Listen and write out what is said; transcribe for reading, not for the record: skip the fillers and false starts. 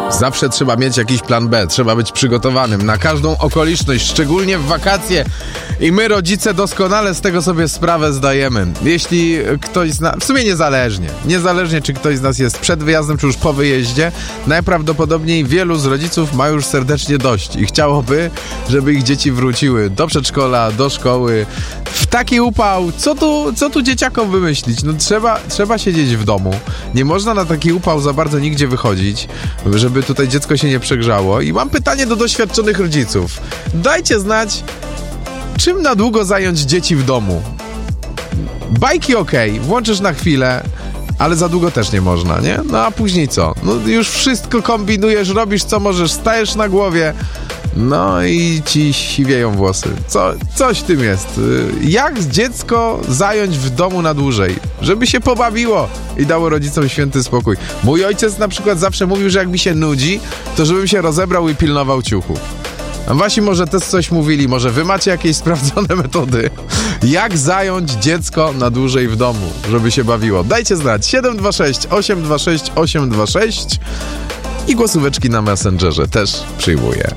Zawsze trzeba mieć jakiś plan B, trzeba być przygotowanym na każdą okoliczność, szczególnie w wakacje. I my, rodzice, doskonale z tego sobie sprawę zdajemy. Jeśli ktoś z nas, w sumie niezależnie czy ktoś z nas jest przed wyjazdem, czy już po wyjeździe, najprawdopodobniej wielu z rodziców ma już serdecznie dość i chciałoby, żeby ich dzieci wróciły do przedszkola, do szkoły. W taki upał, co tu dzieciakom wymyślić? No trzeba siedzieć w domu. Nie można na taki upał za bardzo nigdzie wychodzić, żeby tutaj dziecko się nie przegrzało. I mam pytanie do doświadczonych rodziców. Dajcie znać, czym na długo zająć dzieci w domu? Bajki okej, włączysz na chwilę, ale za długo też nie można, nie? No a później co? No już wszystko kombinujesz, robisz co możesz, stajesz na głowie, no i ci siwieją włosy. Coś w tym jest. Jak dziecko zająć w domu na dłużej? Żeby się pobawiło i dało rodzicom święty spokój. Mój ojciec na przykład zawsze mówił, że jak mi się nudzi, to żebym się rozebrał i pilnował ciuchów. A wasi może też coś mówili, może wy macie jakieś sprawdzone metody, jak zająć dziecko na dłużej w domu, żeby się bawiło. Dajcie znać 726 826 826 i głosóweczki na Messengerze też przyjmuję.